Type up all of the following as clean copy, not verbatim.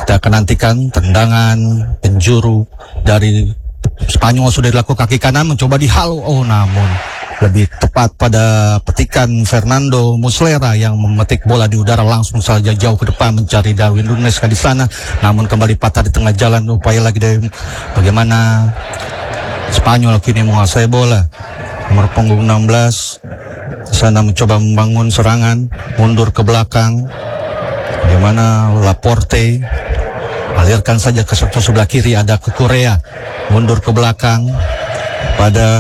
Kita akan nantikan tendangan penjuru dari Spanyol sudah dilakukan kaki kanan, mencoba dihalau. Oh, namun lebih tepat pada petikan Fernando Muslera yang memetik bola di udara langsung saja jauh ke depan mencari Darwin Núñez di sana. Namun kembali patah di tengah jalan. Upaya lagi dari bagaimana Spanyol kini menguasai bola. Nomor punggung 16 di sana mencoba membangun serangan, mundur ke belakang. Bagaimana Laporte alirkan saja ke sektor sebelah kiri, ada ke Korea, mundur ke belakang pada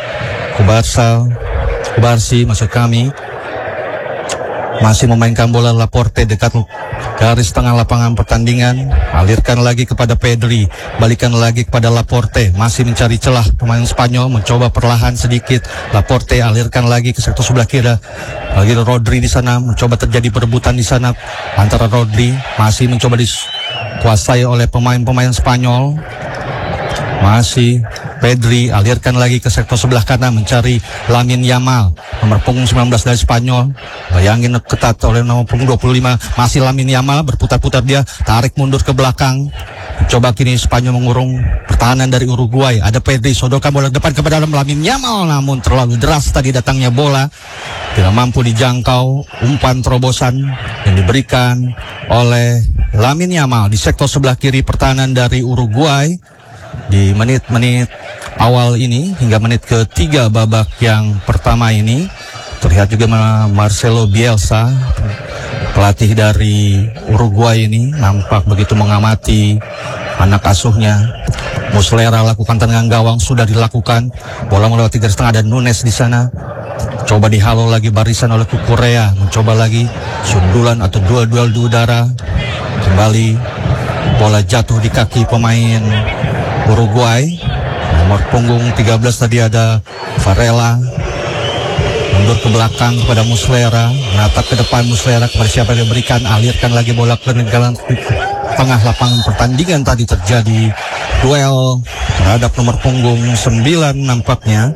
Kubarsi maksud kami, masih memainkan bola Laporte dekat garis tengah lapangan pertandingan, alirkan lagi kepada Pedri, balikan lagi kepada Laporte, masih mencari celah pemain Spanyol, mencoba perlahan sedikit, Laporte alirkan lagi ke sektor sebelah kiri, lagi Rodri di sana, mencoba terjadi perebutan di sana antara Rodri, masih mencoba dikuasai oleh pemain-pemain Spanyol, masih Pedri alirkan lagi ke sektor sebelah kanan mencari Lamine Yamal, nomor punggung 19 dari Spanyol. Bayangin ketat oleh nomor punggung 25, masih Lamine Yamal, berputar-putar dia, tarik mundur ke belakang. Coba kini Spanyol mengurung pertahanan dari Uruguay. Ada Pedri, sodorkan bola depan kepada Lamine Yamal, namun terlalu deras tadi datangnya bola, tidak mampu dijangkau. Umpan terobosan yang diberikan oleh Lamine Yamal di sektor sebelah kiri pertahanan dari Uruguay di menit-menit awal ini hingga menit ketiga babak yang pertama ini. Terlihat juga Marcelo Bielsa, pelatih dari Uruguay ini, nampak begitu mengamati anak asuhnya. Muslera lakukan tendangan gawang sudah dilakukan, bola melewati garis tengah, ada Núñez di sana, coba dihalau lagi barisan oleh Kukurea, mencoba lagi sundulan atau duel-duel di udara, kembali bola jatuh di kaki pemain Uruguay. Nomor punggung 13 tadi ada Varela, mundur ke belakang kepada Muslera, menatap ke depan Muslera kepada siapa yang diberikan, alirkan lagi bola ke tengah lapangan pertandingan. Tadi terjadi duel terhadap nomor punggung 9 nampaknya.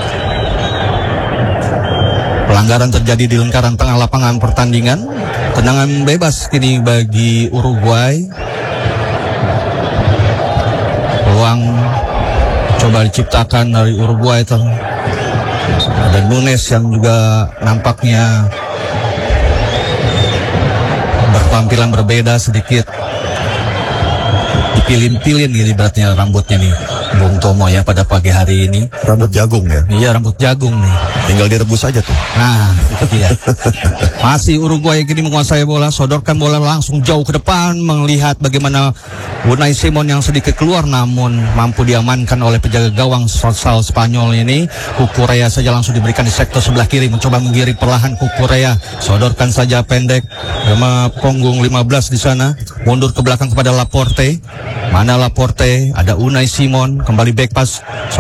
Pelanggaran terjadi di lingkaran tengah lapangan pertandingan. Tendangan bebas kini bagi Uruguay. Peluang coba diciptakan dari Uruguay. Ada Núñez yang juga nampaknya bertampilan berbeda sedikit, dipilin-pilin gitu beratnya rambutnya nih Bung Tomo ya pada pagi hari ini. Rambut jagung ya? Iya, rambut jagung nih. Tinggal direbus aja tuh. Nah, itu dia. Masih Uruguay kini menguasai bola, sodorkan bola langsung jauh ke depan, melihat bagaimana Unai Simon yang sedikit keluar, namun mampu diamankan oleh penjaga gawang sosal Spanyol ini. Kukurea saja langsung diberikan di sektor sebelah kiri, mencoba menggiring perlahan Kukurea, sodorkan saja pendek, sama punggung 15 di sana, mundur ke belakang kepada Laporte. Mana Laporte, ada Unai Simon, kembali back pass.